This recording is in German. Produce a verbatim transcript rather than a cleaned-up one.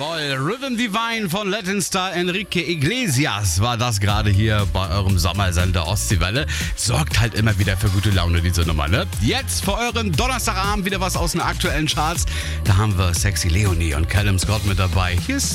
Jawohl, Rhythm Divine von Latin Star Enrique Iglesias war das gerade hier bei eurem Sommersender Ostseewelle. Sorgt halt immer wieder für gute Laune, diese Nummer, ne? Jetzt für euren Donnerstagabend wieder was aus den aktuellen Charts. Da haben wir Sexy Leonie und Callum Scott mit dabei. Hier ist